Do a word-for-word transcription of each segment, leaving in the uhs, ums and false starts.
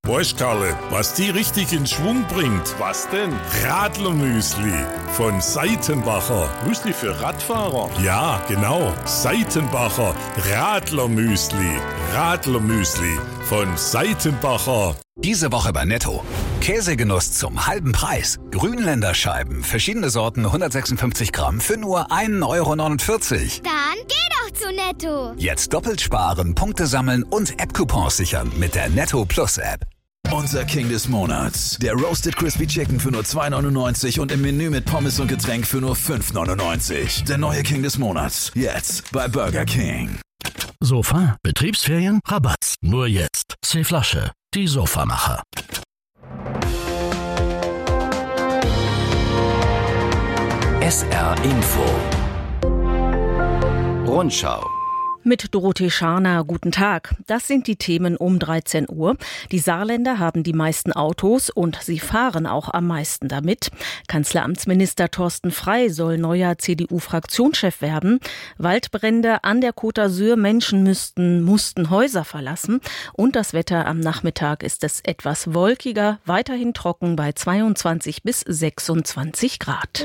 Weißt Karle, was die richtig in Schwung bringt? Was denn? Radlermüsli von Seitenbacher. Müsli für Radfahrer? Ja, genau. Seitenbacher Radlermüsli. Radlermüsli von Seitenbacher. Diese Woche bei Netto. Käsegenuss zum halben Preis. Grünländer Scheiben, verschiedene Sorten, hundertsechsundfünfzig Gramm für nur ein Euro neunundvierzig. Dann geh doch zu Netto. Jetzt doppelt sparen, Punkte sammeln und App-Coupons sichern mit der Netto Plus App. Unser King des Monats. Der Roasted Crispy Chicken für nur zwei neunundneunzig und im Menü mit Pommes und Getränk für nur fünf neunundneunzig. Der neue King des Monats. Jetzt bei Burger King. Sofa, Betriebsferien, Rabatt. Nur jetzt. C-Flasche, die Sofamacher. S R Info. Rundschau. Mit Dorothee Scharner, guten Tag. Das sind die Themen um dreizehn Uhr. Die Saarländer haben die meisten Autos und sie fahren auch am meisten damit. Kanzleramtsminister Thorsten Frey soll neuer C D U-Fraktionschef werden. Waldbrände an der Côte d'Azur, Menschen müssten, mussten Häuser verlassen. Und das Wetter am Nachmittag ist es etwas wolkiger, weiterhin trocken bei zweiundzwanzig bis sechsundzwanzig Grad.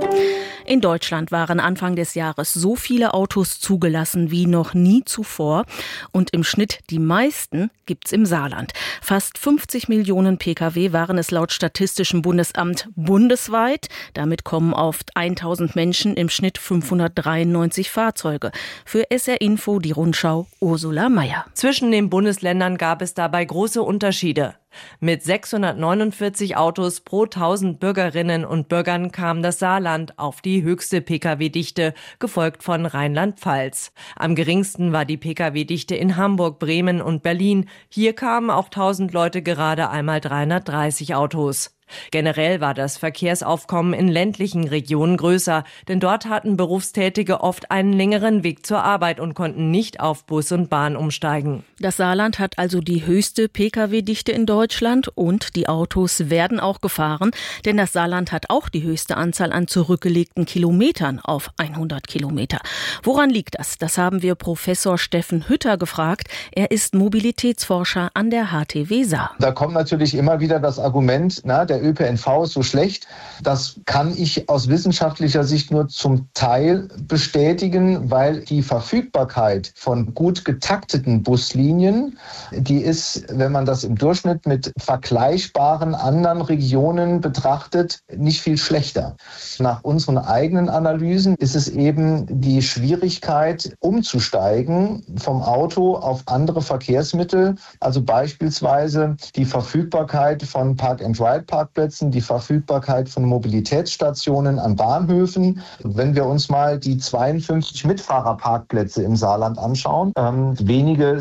In Deutschland waren Anfang des Jahres so viele Autos zugelassen wie noch nie zuvor. Und im Schnitt die meisten gibt's im Saarland. Fast fünfzig Millionen Pkw waren es laut Statistischem Bundesamt bundesweit. Damit kommen auf tausend Menschen im Schnitt fünfhundertdreiundneunzig Fahrzeuge. Für S R Info die Rundschau Ursula Meier. Zwischen den Bundesländern gab es dabei große Unterschiede. Mit sechshundertneunundvierzig Autos pro tausend Bürgerinnen und Bürgern kam das Saarland auf die höchste Pkw-Dichte, gefolgt von Rheinland-Pfalz. Am geringsten war die Pkw-Dichte in Hamburg, Bremen und Berlin. Hier kamen auch tausend Leute gerade einmal dreihundertdreißig Autos. Generell war das Verkehrsaufkommen in ländlichen Regionen größer, denn dort hatten Berufstätige oft einen längeren Weg zur Arbeit und konnten nicht auf Bus und Bahn umsteigen. Das Saarland hat also die höchste Pkw-Dichte in Deutschland und die Autos werden auch gefahren, denn das Saarland hat auch die höchste Anzahl an zurückgelegten Kilometern auf hundert Kilometer. Woran liegt das? Das haben wir Professor Steffen Hütter gefragt. Er ist Mobilitätsforscher an der H T W Saar. Da kommt natürlich immer wieder das Argument, na, der Der Ö P N V ist so schlecht. Das kann ich aus wissenschaftlicher Sicht nur zum Teil bestätigen, weil die Verfügbarkeit von gut getakteten Buslinien, die ist, wenn man das im Durchschnitt mit vergleichbaren anderen Regionen betrachtet, nicht viel schlechter. Nach unseren eigenen Analysen ist es eben die Schwierigkeit, umzusteigen vom Auto auf andere Verkehrsmittel, also beispielsweise die Verfügbarkeit von Park-and-Ride-Park die Verfügbarkeit von Mobilitätsstationen an Bahnhöfen. Wenn wir uns mal die zweiundfünfzig Mitfahrerparkplätze im Saarland anschauen, ähm, wenige